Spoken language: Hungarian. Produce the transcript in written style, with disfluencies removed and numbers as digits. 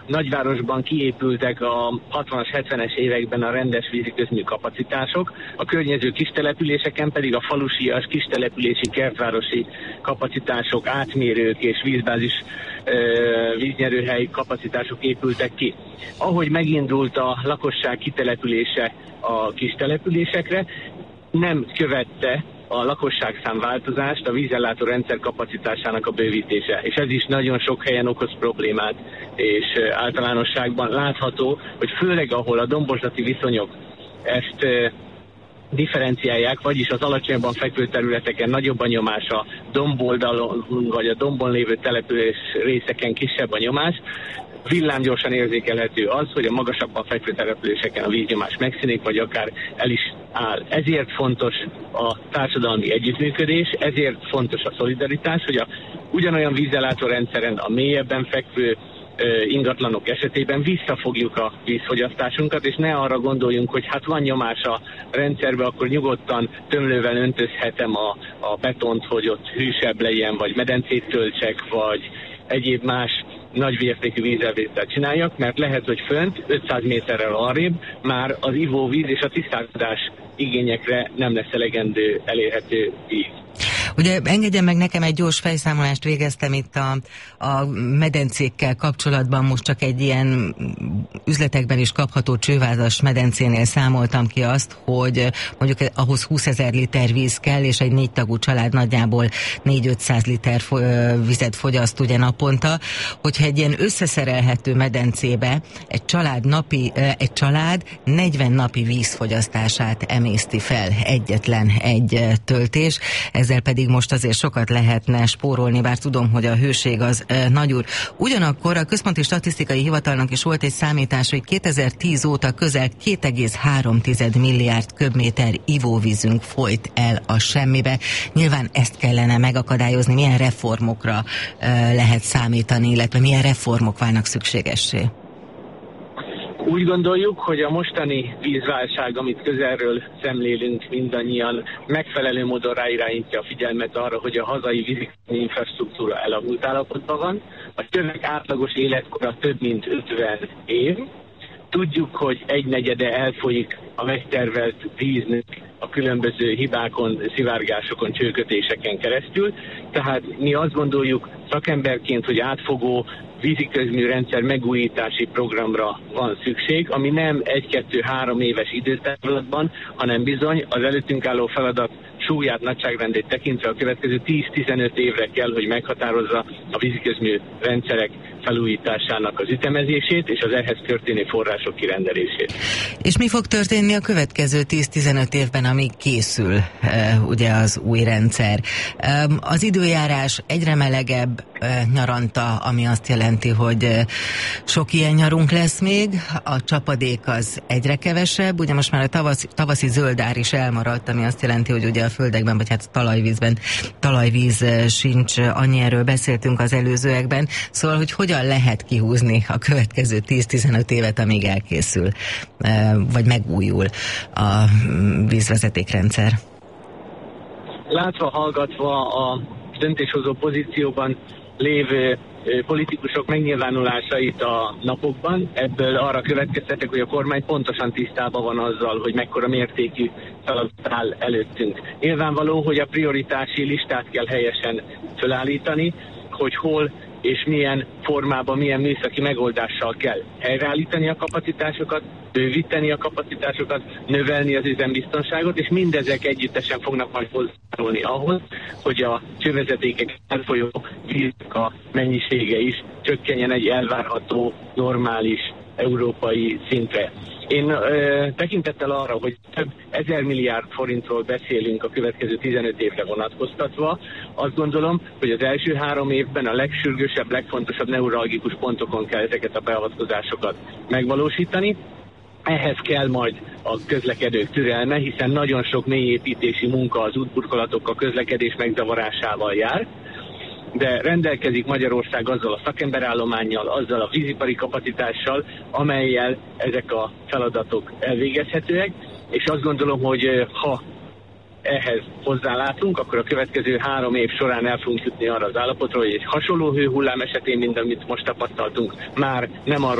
nagyvárosban kiépültek a 60-as, 70-es években a rendes víziközmű kapacitások, a környező kistelepüléseken pedig a falusias, kistelepülési, kertvárosi kapacitások, átmérők és vízbázis víznyerőhely kapacitások épültek ki. Ahogy megindult a lakosság kitelepülése a kistelepülésekre, nem követte a lakosságszám változást a vízellátó rendszer kapacitásának a bővítése. És ez is nagyon sok helyen okoz problémát, és általánosságban látható, hogy főleg ahol a domborzati viszonyok ezt differenciálják, vagyis az alacsonyabban fekvő területeken nagyobb a nyomás, a domboldalon vagy a dombon lévő település részeken kisebb a nyomás, villámgyorsan érzékelhető az, hogy a magasabban fekvő településeken a víznyomás megszűnik, vagy akár el is áll. Ezért fontos a társadalmi együttműködés, ezért fontos a szolidaritás, hogy ugyanolyan vízellátó rendszeren a mélyebben fekvő ingatlanok esetében visszafogjuk a vízfogyasztásunkat, és ne arra gondoljunk, hogy hát van nyomás a rendszerbe, akkor nyugodtan tömlővel öntözhetem a betont, hogy ott hűsebb legyen, vagy medencét töltsek, vagy egyéb más nagy vértékű vízelvételt csináljak, mert lehet, hogy fönt 500 méterrel arrébb már az ivóvíz és a tisztázás igényekre nem lesz elegendő elérhető víz. Ugye engedjen meg nekem, egy gyors fejszámolást végeztem itt a medencékkel kapcsolatban, most csak egy ilyen üzletekben is kapható csővázas medencénél számoltam ki azt, hogy mondjuk ahhoz 20 000 liter víz kell, és egy 4 tagú család nagyjából 400-500 liter vizet fogyaszt ugye naponta, hogyha egy ilyen összeszerelhető medencébe egy család 40 napi vízfogyasztását emészti fel egyetlen egy töltés, ezzel pedig most azért sokat lehetne spórolni, bár tudom, hogy a hőség az nagyúr. Ugyanakkor a Központi Statisztikai Hivatalnak is volt egy számítás, hogy 2010 óta közel 2,3 milliárd köbméter ivóvízünk folyt el a semmibe. Nyilván ezt kellene megakadályozni, milyen reformokra lehet számítani, illetve milyen reformok válnak szükségessé. Úgy gondoljuk, hogy a mostani vízválság, amit közelről szemlélünk mindannyian, megfelelő módon ráirányítja a figyelmet arra, hogy a hazai víziközmű infrastruktúra elavult állapotban van. A tömeg átlagos életkora több mint 50 év. Tudjuk, hogy 1/4 elfolyik a megtervelt víznek a különböző hibákon, szivárgásokon, csőkötéseken keresztül. Tehát mi azt gondoljuk szakemberként, hogy átfogó víziközmű rendszer megújítási programra van szükség, ami nem 1-2-3 éves időtávlatban, hanem bizony az előttünk álló feladat súlyát, nagyságrendét tekintve a következő 10-15 évre kell, hogy meghatározza a víziközmű rendszerek felújításának az ütemezését és az ehhez történő források kirendelését. És mi fog történni a következő 10-15 évben, amíg készül ugye az új rendszer? Az időjárás egyre melegebb nyaranta, ami azt jelenti, hogy sok ilyen nyarunk lesz még, a csapadék az egyre kevesebb, ugye most már a tavaszi zöldár is elmaradt, ami azt jelenti, hogy ugye a földekben, vagy hát talajvíz sincs, annyi, erről beszéltünk az előzőekben, szóval, hogy hogyan lehet kihúzni a következő 10-15 évet, amíg elkészül, vagy megújul a vízvezetékrendszer? Látva, hallgatva a döntéshozó pozícióban lévő politikusok megnyilvánulásait a napokban, ebből arra következtetek, hogy a kormány pontosan tisztában van azzal, hogy mekkora mértékű feladat áll előttünk. Nyilvánvaló, hogy a prioritási listát kell helyesen felállítani, hogy hol és milyen formában, milyen műszaki megoldással kell helyreállítani a kapacitásokat, bővíteni a kapacitásokat, növelni az üzembiztonságot, és mindezek együttesen fognak majd hozzájárulni ahhoz, hogy a csővezetékek elfolyó víznek a mennyisége is csökkenjen egy elvárható, normális európai szintre. Én tekintettel arra, hogy több 1000 milliárd forintról beszélünk a következő 15 évre vonatkoztatva, azt gondolom, hogy az első 3 évben a legsürgősebb, legfontosabb neuralgikus pontokon kell ezeket a beavatkozásokat megvalósítani. Ehhez kell majd a közlekedők türelme, hiszen nagyon sok mélyépítési munka az útburkolatok a közlekedés megzavarásával jár, de rendelkezik Magyarország azzal a szakemberállománnyal, azzal a vízipari kapacitással, amellyel ezek a feladatok elvégezhetőek, és azt gondolom, hogy ha ehhez hozzálátunk, akkor a következő 3 év során el fogunk jutni arra az állapotra, hogy egy hasonló hőhullám esetén, mint amit most tapasztaltunk, már nem arról